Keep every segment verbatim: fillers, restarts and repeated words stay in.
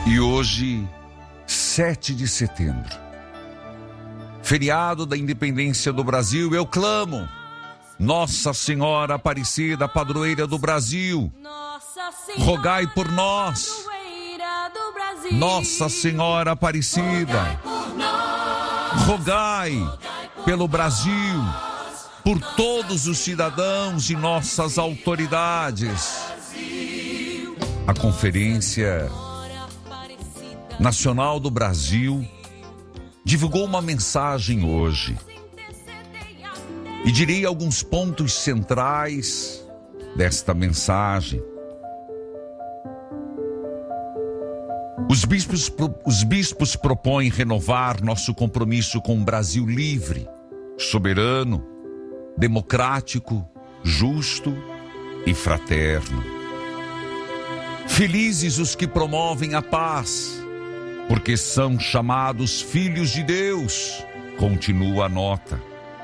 E hoje, sete de setembro, feriado da independência do Brasil, eu clamo: Nossa Senhora Aparecida, padroeira do Brasil, rogai por nós. Nossa Senhora Aparecida, rogai pelo Brasil, por todos os cidadãos e nossas autoridades. A Conferência Nacional do Brasil divulgou uma mensagem hoje e direi alguns pontos centrais desta mensagem. Os bispos, os bispos propõem renovar nosso compromisso com um Brasil livre, soberano, democrático, justo e fraterno. Felizes os que promovem a paz, porque são chamados filhos de Deus, continua a nota.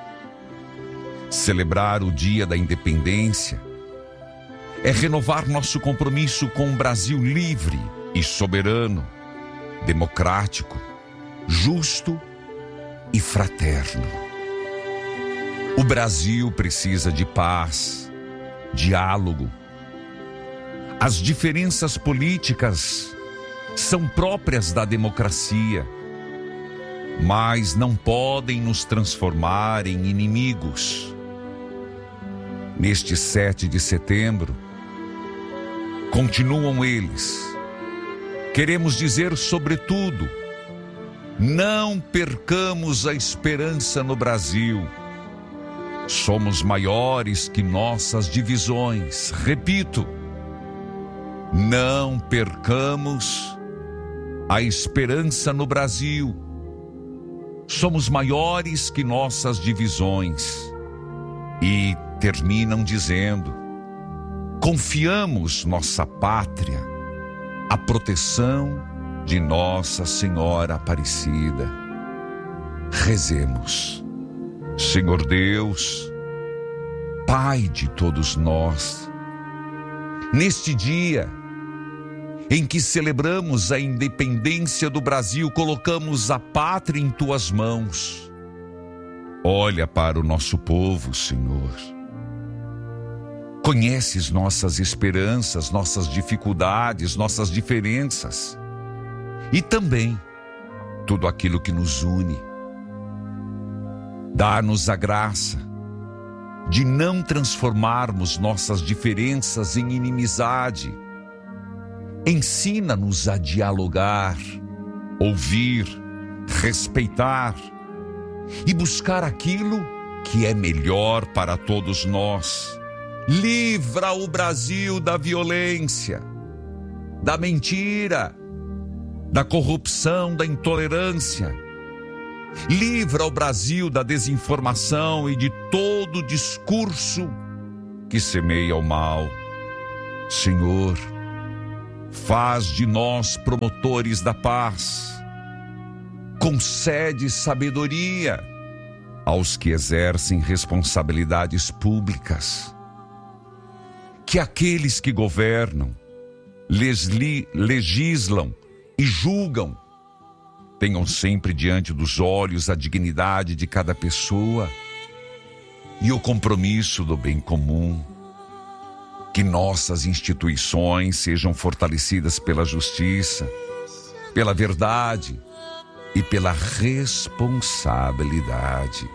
Celebrar o Dia da Independência é renovar nosso compromisso com um Brasil livre e soberano, democrático, justo e fraterno. O Brasil precisa de paz, diálogo. As diferenças políticas são próprias da democracia, mas não podem nos transformar em inimigos. Neste sete de setembro, continuam eles. Queremos dizer, sobretudo, não percamos a esperança no Brasil. Somos maiores que nossas divisões. Repito, não percamos a esperança no Brasil. Somos maiores que nossas divisões. E terminam dizendo: confiamos nossa pátria à proteção de Nossa Senhora Aparecida. Rezemos. Senhor Deus, Pai de todos nós, neste dia em que celebramos a independência do Brasil, colocamos a pátria em Tuas mãos. Olha para o nosso povo, Senhor. Conheces nossas esperanças, nossas dificuldades, nossas diferenças e também tudo aquilo que nos une. Dá-nos a graça de não transformarmos nossas diferenças em inimizade. Ensina-nos a dialogar, ouvir, respeitar e buscar aquilo que é melhor para todos nós. Livra o Brasil da violência, da mentira, da corrupção, da intolerância. Livra o Brasil da desinformação e de todo discurso que semeia o mal. Senhor, faz de nós promotores da paz. Concede sabedoria aos que exercem responsabilidades públicas. Que aqueles que governam, lesli, legislam e julgam tenham sempre diante dos olhos a dignidade de cada pessoa e o compromisso do bem comum. Que nossas instituições sejam fortalecidas pela justiça, pela verdade e pela responsabilidade.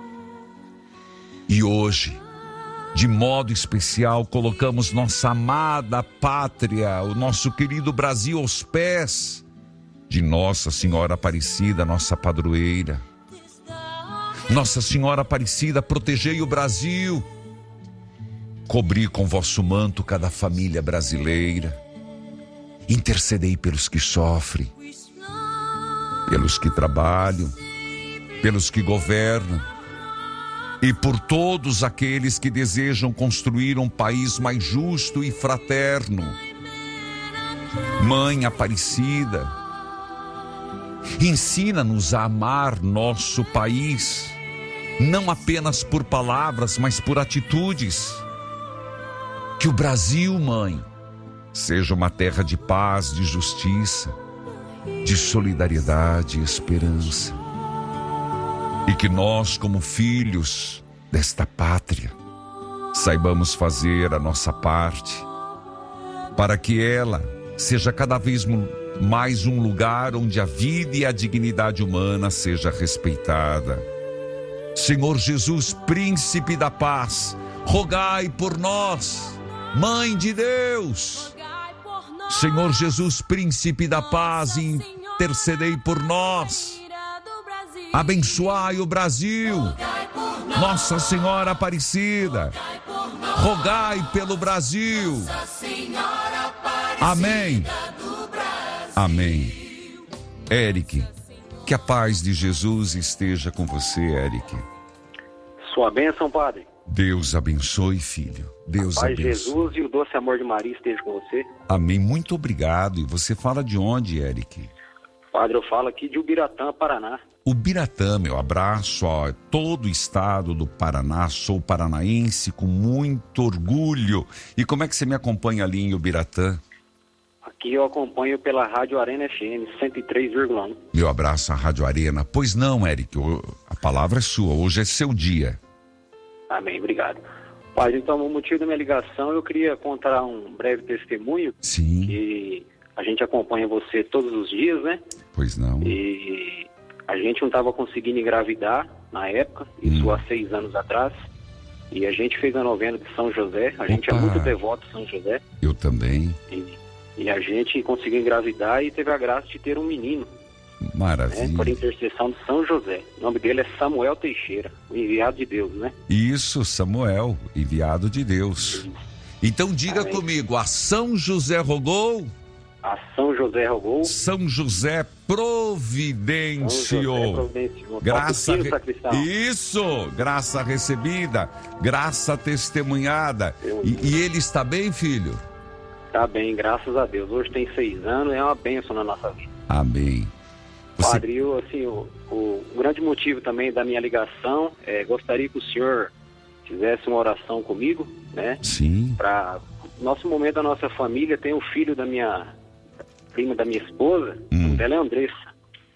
E hoje, de modo especial, colocamos nossa amada pátria, o nosso querido Brasil, aos pés de Nossa Senhora Aparecida, nossa padroeira. Nossa Senhora Aparecida, protegei o Brasil. Cobri com vosso manto cada família brasileira. Intercedei pelos que sofrem, pelos que trabalham, pelos que governam e por todos aqueles que desejam construir um país mais justo e fraterno. Mãe Aparecida, ensina-nos a amar nosso país, não apenas por palavras, mas por atitudes. Que o Brasil, Mãe, seja uma terra de paz, de justiça, de solidariedade e esperança. E que nós, como filhos desta pátria, saibamos fazer a nossa parte para que ela seja cada vez mais um lugar onde a vida e a dignidade humana seja respeitada. Senhor Jesus, Príncipe da Paz, rogai por nós. Mãe de Deus, Senhor Jesus, Príncipe da Paz, intercedei por nós. Abençoai o Brasil. Nossa Senhora Aparecida, rogai pelo Brasil. Amém. Amém. Eric, que a paz de Jesus esteja com você, Eric. Sua bênção, padre. Deus abençoe, filho. Deus a paz abençoe. De Jesus e o doce amor de Maria esteja com você. Amém. Muito obrigado. E você fala de onde, Eric? Padre, eu falo aqui de Ubiratã, Paraná. Ubiratã, meu abraço a todo o estado do Paraná. Sou paranaense com muito orgulho. E como é que você me acompanha ali em Ubiratã? Aqui eu acompanho pela Rádio Arena F M cento e três vírgula um. Meu abraço à Rádio Arena. Pois não, Eric, a palavra é sua. Hoje é seu dia. Amém, obrigado. Padre, então, o motivo da minha ligação, eu queria contar um breve testemunho. Sim. Que a gente acompanha você todos os dias, né? Pois não. E a gente não estava conseguindo engravidar na época, isso hum. há seis anos atrás. E a gente fez a novena de São José. A Opa. gente é muito devoto de São José. Eu também. E, e a gente conseguiu engravidar e teve a graça de ter um menino. Maravilha. Né, por intercessão de São José. O nome dele é Samuel Teixeira, o enviado de Deus, né? Isso, Samuel, enviado de Deus. Isso. Então diga Amém. Comigo, a São José rogou... A São José rogou. São José providenciou. São José providenciou. Graça re... Isso, graça recebida, graça testemunhada. E, e ele está bem, filho? Está bem, graças a Deus. Hoje tem seis anos, é uma bênção na nossa vida. Amém. Você... Padre, eu, assim, o, o grande motivo também da minha ligação é gostaria que o senhor fizesse uma oração comigo, né? Sim. Para nosso momento da nossa família, tem o filho da minha prima da minha esposa, hum. o nome dela é Andressa.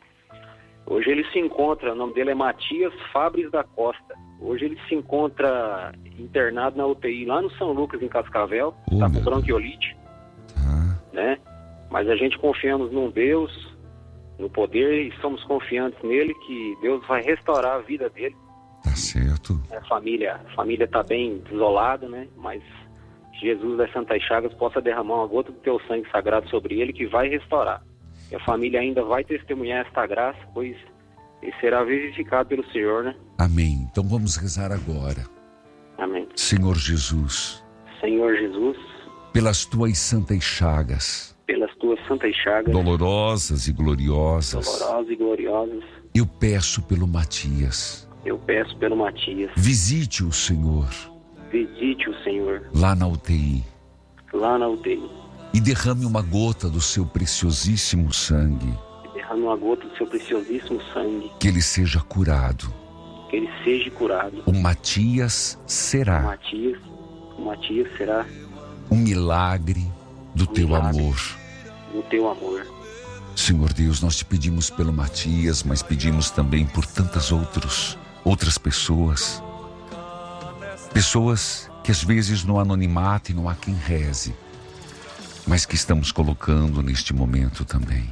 Hoje ele se encontra, o nome dele é Matias Fabres da Costa. Hoje ele se encontra internado na U T I lá no São Lucas, em Cascavel, está oh, com bronquiolite, ah. né? Mas a gente confiamos num Deus, no poder, e somos confiantes nele, que Deus vai restaurar a vida dele. Tá certo. A família a família está bem desolada, né? Mas Jesus das Santas Chagas possa derramar uma gota do teu sangue sagrado sobre ele, que vai restaurar. E a família ainda vai testemunhar esta graça, pois ele será vivificado pelo Senhor, né? Amém. Então vamos rezar agora. Amém. Senhor Jesus. Senhor Jesus. Pelas tuas santas chagas. Pelas tuas santas chagas. Dolorosas e gloriosas. Dolorosas e gloriosas. Eu peço pelo Matias. Eu peço pelo Matias. Visite o Senhor. Visite o Senhor. Lá na U T I. Lá na U T I. E derrame uma gota do seu preciosíssimo sangue. E derrame uma gota do seu preciosíssimo sangue. Que ele seja curado. Que ele seja curado. O Matias será. O Matias, o Matias será. Um milagre do um teu milagre amor. Do teu amor. Senhor Deus, nós te pedimos pelo Matias, mas pedimos também por tantas outros, outras pessoas. Pessoas que às vezes no anonimato e não há quem reze, mas que estamos colocando neste momento também.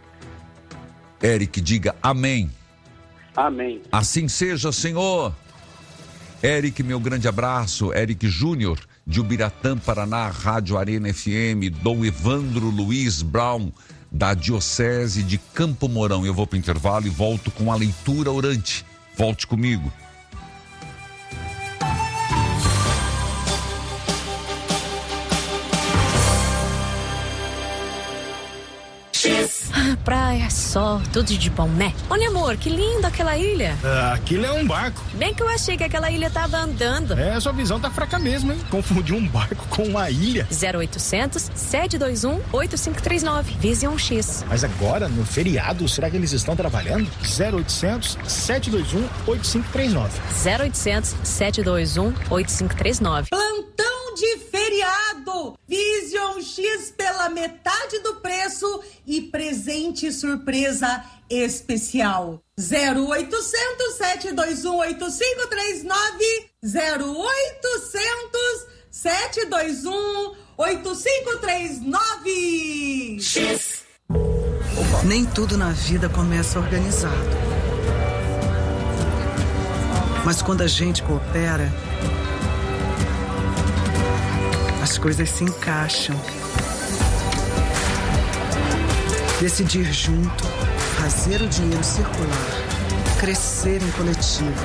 Eric, diga amém. Amém. Assim seja, Senhor. Eric, meu grande abraço. Eric Júnior, de Ubiratã, Paraná, Rádio Arena F M. Dom Evandro Luiz Brown, da Diocese de Campo Mourão. Eu vou para o intervalo e volto com a leitura orante. Volte comigo. Praia, sol, tudo de bom, né? Olha, amor, que linda aquela ilha. Ah, aquilo é um barco. Bem que eu achei que aquela ilha tava andando. É, sua visão tá fraca mesmo, hein? Confundiu um barco com uma ilha. zero oitocentos, sete dois um, oito cinco três nove, Vision X. Mas agora, no feriado, será que eles estão trabalhando? zero oitocentos, sete dois um, oito cinco três nove. zero oitocentos, sete dois um, oito cinco três nove. Plantão de feriado. Vision X pela metade do preço e presente surpresa especial. zero oitocentos, sete dois um, oito cinco três nove, zero oitocentos, sete dois um, oito cinco três nove. X. Nem tudo na vida começa organizado. Mas quando a gente coopera, as coisas se encaixam. Decidir junto, fazer o dinheiro circular, crescer em coletivo.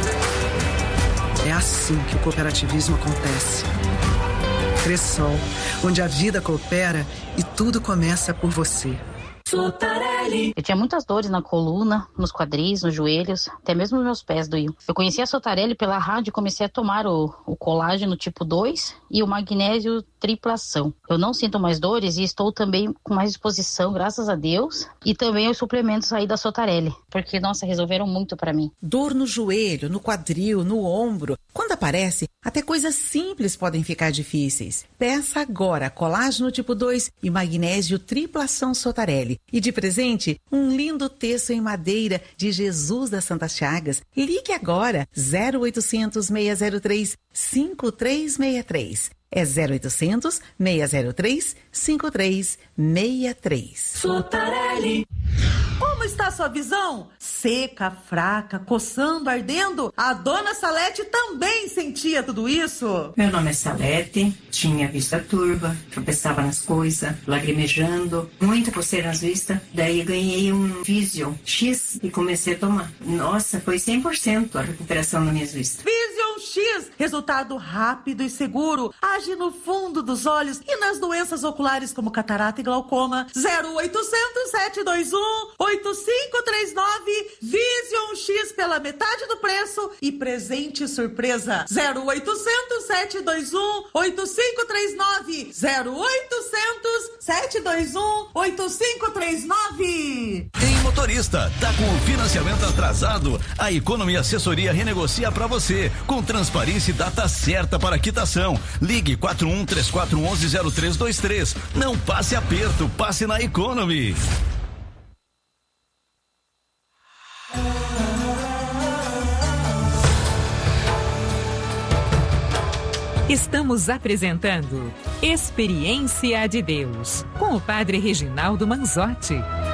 É assim que o cooperativismo acontece. Cressol, onde a vida coopera e tudo começa por você. Sotarelli. Eu tinha muitas dores na coluna, nos quadris, nos joelhos, até mesmo nos meus pés doíam. Eu conheci a Sotarelli pela rádio e comecei a tomar o, o colágeno tipo dois e o magnésio triplação. Eu não sinto mais dores e estou também com mais disposição, graças a Deus, e também os suplementos aí da Sotarelli, porque, nossa, resolveram muito pra mim. Dor no joelho, no quadril, no ombro. Quando aparece, até coisas simples podem ficar difíceis. Peça agora colágeno tipo dois e magnésio triplação Sotarelli. E de presente, um lindo texto em madeira de Jesus das Santas Chagas. Ligue agora, zero oitocentos, seis zero três, cinco três seis três. É zero oitocentos, seis zero três, cinco três seis três. Sotarelli. Como está a sua visão? Seca, fraca, coçando, ardendo? A dona Salete também sentia tudo isso? Meu nome é Salete, tinha vista turva, tropeçava nas coisas, lagrimejando, muita coceira nas vistas. Daí ganhei um Vision X e comecei a tomar. Nossa, foi cem por cento a recuperação das minhas vistas. Vision X, resultado rápido e seguro, age no fundo dos olhos e nas doenças oculares como catarata e glaucoma. zero oitocentos, sete dois um, oito cinco três nove, Vision X pela metade do preço e presente surpresa. zero oitocentos, sete dois um, oito cinco três nove, zero oitocentos, sete dois um, oito cinco três nove. Em motorista, tá com o financiamento atrasado? A Economy Assessoria renegocia pra você, com transparência e data certa para quitação. Ligue quatro um três quatro um um zero três dois três. Não passe aperto, passe na Economy. Estamos apresentando Experiência de Deus com o Padre Reginaldo Manzotti.